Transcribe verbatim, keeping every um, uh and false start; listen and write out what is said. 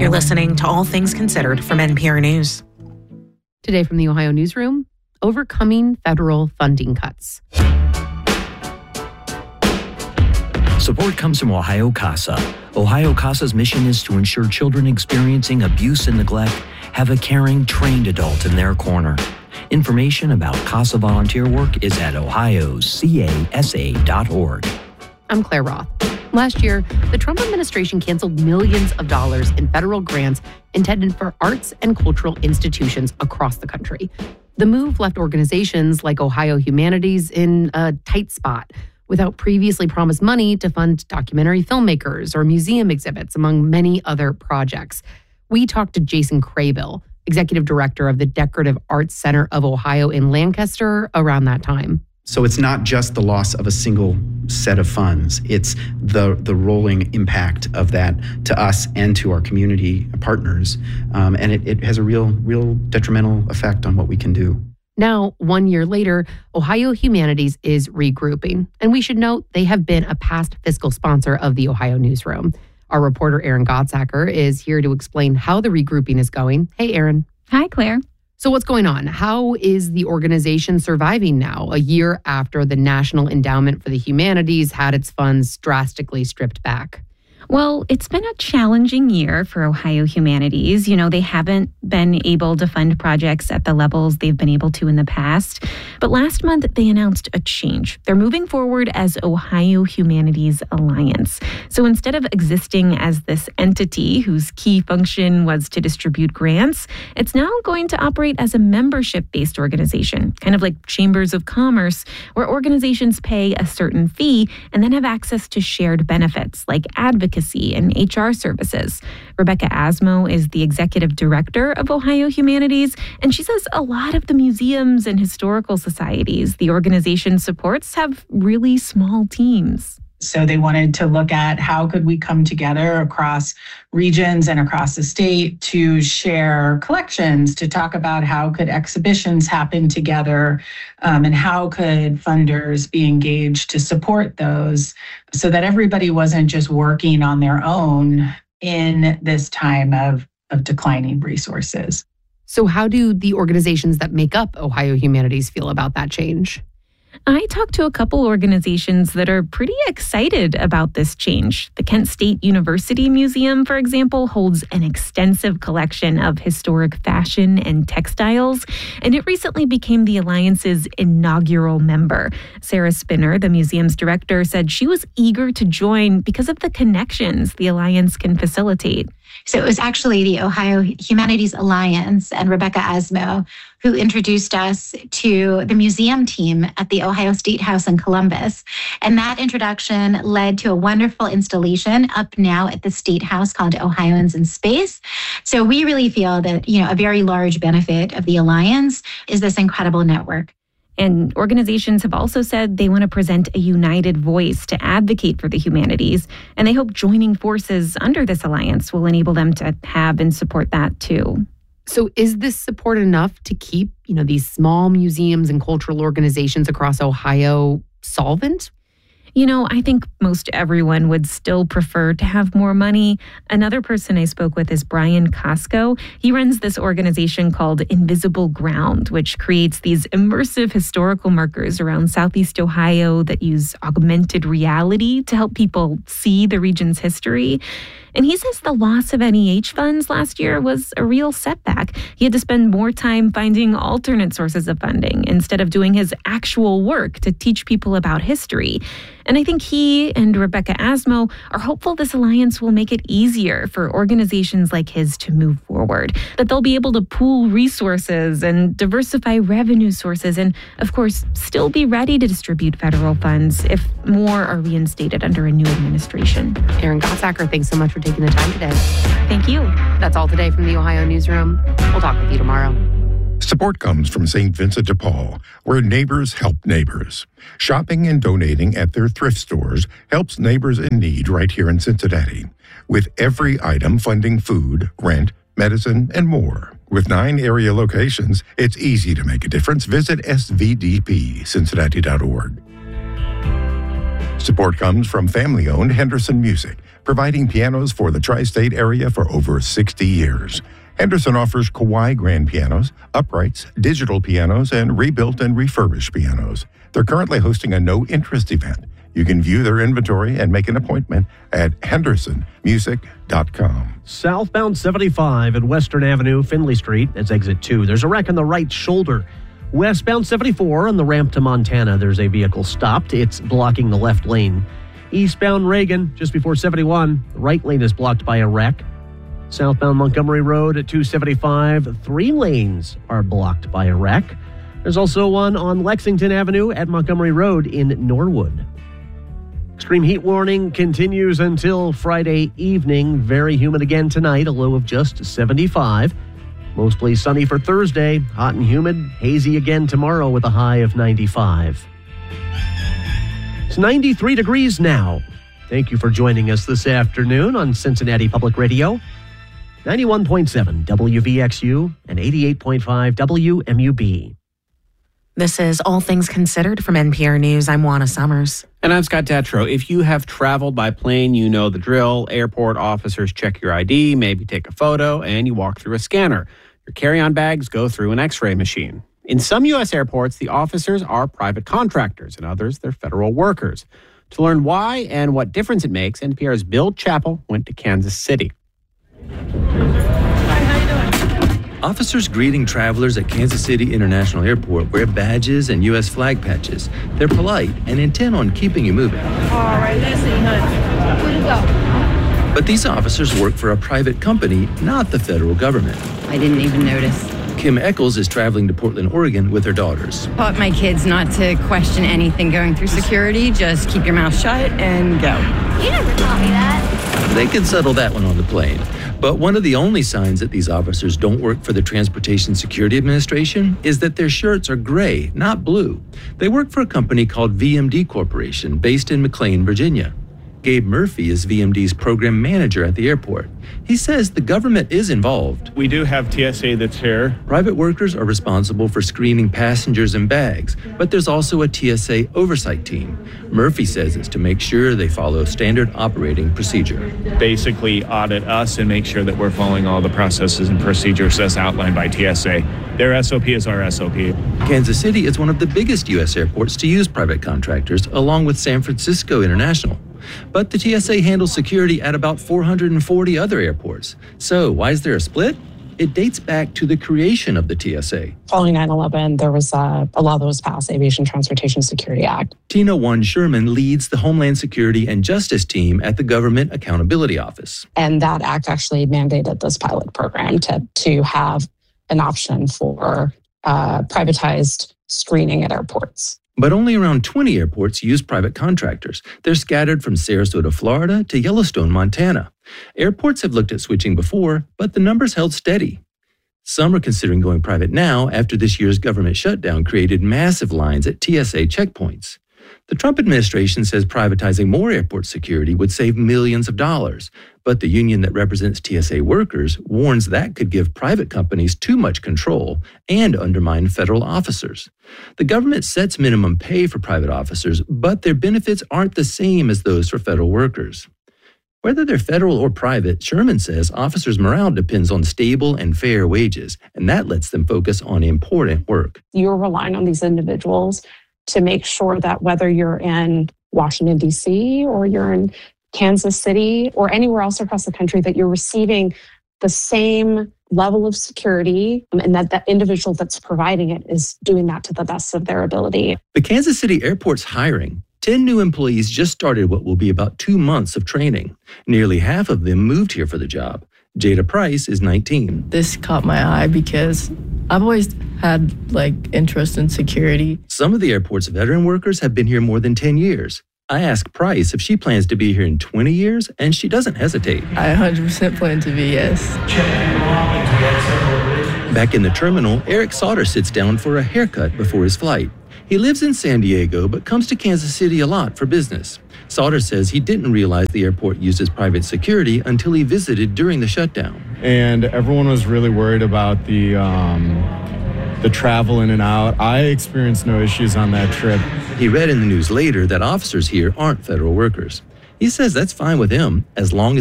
You're listening to All Things Considered from N P R News. Today from the Ohio Newsroom, overcoming federal funding cuts. Support comes from Ohio CASA. Ohio CASA's mission is to ensure children experiencing abuse and neglect have a caring, trained adult in their corner. Information about CASA volunteer work is at ohio casa dot org. I'm Claire Roth. Last year, the Trump administration canceled millions of dollars in federal grants intended for arts and cultural institutions across the country. The move left organizations like Ohio Humanities in a tight spot, without previously promised money to fund documentary filmmakers or museum exhibits, among many other projects. We talked to Jason Craybill, executive director of the Decorative Arts Center of Ohio in Lancaster, around that time. So it's not just the loss of a single set of funds. It's the the rolling impact of that to us and to our community partners. Um, and it, it has a real, real detrimental effect on what we can do. Now, one year later, Ohio Humanities is regrouping. And we should note they have been a past fiscal sponsor of the Ohio Newsroom. Our reporter, Erin Gottsacker, is here to explain how the regrouping is going. Hey, Erin. Hi, Claire. So what's going on? How is the organization surviving now, a year after the National Endowment for the Humanities had its funds drastically stripped back? Well, it's been a challenging year for Ohio Humanities. You know, they haven't been able to fund projects at the levels they've been able to in the past. But last month, they announced a change. They're moving forward as Ohio Humanities Alliance. So instead of existing as this entity whose key function was to distribute grants, it's now going to operate as a membership-based organization, kind of like chambers of commerce, where organizations pay a certain fee and then have access to shared benefits like advocacy and H R services. Rebecca Asmo is the executive director of Ohio Humanities, and she says a lot of the museums and historical societies the organization supports have really small teams. So they wanted to look at how could we come together across regions and across the state to share collections, to talk about how could exhibitions happen together, um, and how could funders be engaged to support those so that everybody wasn't just working on their own in this time of, of declining resources. So how do the organizations that make up Ohio Humanities feel about that change? I talked to a couple organizations that are pretty excited about this change. The Kent State University Museum, for example, holds an extensive collection of historic fashion and textiles, and it recently became the Alliance's inaugural member. Sarah Spinner, the museum's director, said she was eager to join because of the connections the Alliance can facilitate. So it was actually the Ohio Humanities Alliance and Rebecca Asmo who introduced us to the museum team at the Ohio State House in Columbus. And that introduction led to a wonderful installation up now at the State House called Ohioans in Space. So we really feel that, you know, a very large benefit of the Alliance is this incredible network. And organizations have also said they want to present a united voice to advocate for the humanities. And they hope joining forces under this alliance will enable them to have and support that too. So is this support enough to keep, you know, these small museums and cultural organizations across Ohio solvent? You know, I think most everyone would still prefer to have more money. Another person I spoke with is Brian Costco. He runs this organization called Invisible Ground, which creates these immersive historical markers around Southeast Ohio that use augmented reality to help people see the region's history. And he says the loss of N E H funds last year was a real setback. He had to spend more time finding alternate sources of funding instead of doing his actual work to teach people about history. And I think he and Rebecca Asmo are hopeful this alliance will make it easier for organizations like his to move forward, that they'll be able to pool resources and diversify revenue sources and, of course, still be ready to distribute federal funds if more are reinstated under a new administration. Erin Gottsacker, thanks so much for taking the time today. Thank you. That's all today from the Ohio Newsroom. We'll talk with you tomorrow. Support comes from Saint Vincent de Paul, where neighbors help neighbors. Shopping and donating at their thrift stores helps neighbors in need right here in Cincinnati, with every item funding food, rent, medicine, and more. With nine area locations, it's easy to make a difference. Visit S V D P Cincinnati dot org. Support comes from family-owned Henderson Music, providing pianos for the tri-state area for over sixty years. Henderson offers Kawai grand pianos, uprights, digital pianos, and rebuilt and refurbished pianos. They're currently hosting a no-interest event. You can view their inventory and make an appointment at henderson music dot com. Southbound seventy-five at Western Avenue, Finley Street. That's exit two. There's a wreck on the right shoulder. Westbound seventy-four on the ramp to Montana. There's a vehicle stopped. It's blocking the left lane. Eastbound Reagan, just before seventy-one. The right lane is blocked by a wreck. Southbound Montgomery Road at two seventy-five. Three lanes are blocked by a wreck. There's also one on Lexington Avenue at Montgomery Road in Norwood. Extreme heat warning continues until Friday evening. Very humid again tonight, a low of just seventy-five. Mostly sunny for Thursday, hot and humid, hazy again tomorrow with a high of ninety-five. It's ninety-three degrees now. Thank you for joining us this afternoon on Cincinnati Public Radio. ninety-one point seven W V X U and eighty-eight point five W M U B. This is All Things Considered from N P R News. I'm Juana Summers. And I'm Scott Tatro. If you have traveled by plane, you know the drill. Airport officers check your I D, maybe take a photo, and you walk through a scanner. Your carry-on bags go through an X-ray machine. In some U S airports, the officers are private contractors. In others, they're federal workers. To learn why and what difference it makes, N P R's Bill Chappell went to Kansas City. Officers greeting travelers at Kansas City International Airport wear badges and U S flag patches. They're polite and intent on keeping you moving. All right, let's see, honey. Where you go? But these officers work for a private company, not the federal government. I didn't even notice. Kim Eccles is traveling to Portland, Oregon with her daughters. Taught my kids not to question anything going through security. Just keep your mouth shut and go. You never taught me that. They can settle that one on the plane. But one of the only signs that these officers don't work for the Transportation Security Administration is that their shirts are gray, not blue. They work for a company called V M D Corporation based in McLean, Virginia. Gabe Murphy is V M D's program manager at the airport. He says the government is involved. We do have T S A that's here. Private workers are responsible for screening passengers and bags, but there's also a T S A oversight team. Murphy says it's to make sure they follow standard operating procedure. Basically audit us and make sure that we're following all the processes and procedures as outlined by T S A. Their S O P is our S O P. Kansas City is one of the biggest U S airports to use private contractors, along with San Francisco International. But the T S A handles security at about four hundred forty other airports. So why is there a split? It dates back to the creation of the T S A. Following nine eleven, there was uh, a law that was passed, Aviation Transportation Security Act. Tina One Sherman leads the Homeland Security and Justice team at the Government Accountability Office. And that act actually mandated this pilot program to, to have an option for uh, privatized screening at airports. But only around twenty airports use private contractors. They're scattered from Sarasota, Florida to Yellowstone, Montana. Airports have looked at switching before, but the numbers held steady. Some are considering going private now after this year's government shutdown created massive lines at T S A checkpoints. The Trump administration says privatizing more airport security would save millions of dollars, but the union that represents T S A workers warns that could give private companies too much control and undermine federal officers. The government sets minimum pay for private officers, but their benefits aren't the same as those for federal workers. Whether they're federal or private, Sherman says officers' morale depends on stable and fair wages, and that lets them focus on important work. You're relying on these individuals to make sure that whether you're in Washington, D C, or you're in Kansas City, or anywhere else across the country, that you're receiving the same level of security, and that the individual that's providing it is doing that to the best of their ability. The Kansas City airport's hiring. Ten new employees just started what will be about two months of training. Nearly half of them moved here for the job. Jada Price is nineteen. This caught my eye because I've always had like interest in security. Some of the airport's veteran workers have been here more than ten years. I asked Price if she plans to be here in twenty years, and she doesn't hesitate. I one hundred percent plan to be, yes. Back in the terminal, Eric Sauter sits down for a haircut before his flight. He lives in San Diego, but comes to Kansas City a lot for business. Sauter says he didn't realize the airport uses private security until he visited during the shutdown. And everyone was really worried about the um, the travel in and out. I experienced no issues on that trip. He read in the news later that officers here aren't federal workers. He says that's fine with him as long as